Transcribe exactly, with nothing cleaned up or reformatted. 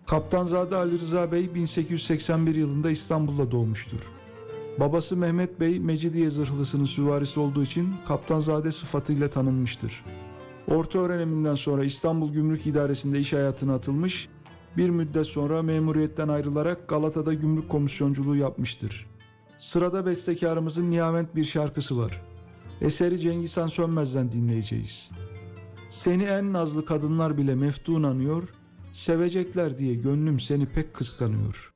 Kaptanzade Ali Rıza Bey bin sekiz yüz seksen bir yılında İstanbul'da doğmuştur. Babası Mehmet Bey Mecidiye zırhlısının süvarisi olduğu için Kaptanzade sıfatıyla tanınmıştır. Orta öğreniminden sonra İstanbul Gümrük İdaresi'nde iş hayatına atılmış, bir müddet sonra memuriyetten ayrılarak Galata'da gümrük komisyonculuğu yapmıştır. Sırada bestekarımızın Nihavent bir şarkısı var. Eseri Cengiz Han Sönmez'den dinleyeceğiz. Seni en nazlı kadınlar bile meftun anıyor, sevecekler diye gönlüm seni pek kıskanıyor.